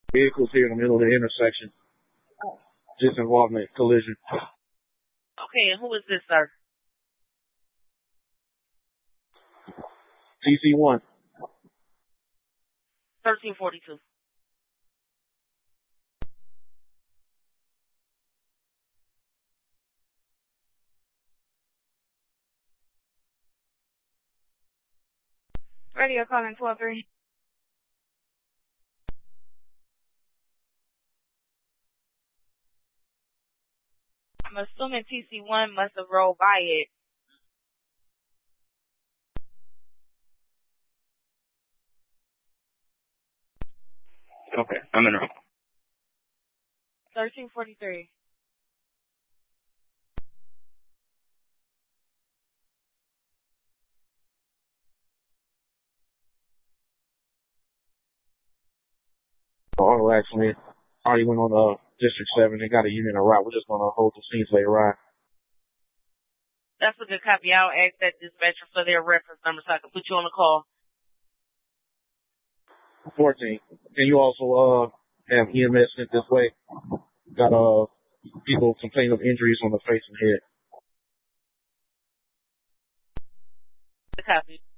Vehicles here in the middle of the intersection. Just involved in a collision. Okay, and who is this, sir? TC1. 1342. Radio calling 12-3. I'm assuming TC1 must have rolled by it. Okay, I'm in. 1343. Auto accident. Already went on District 7. They got a unit of route. We're just going to hold the scene so they ride. That's a good copy. I'll ask that dispatcher for their reference number so I can put you on the call. 14. Can you also have EMS sent this way? Got people complaining of injuries on the face and head. The copy.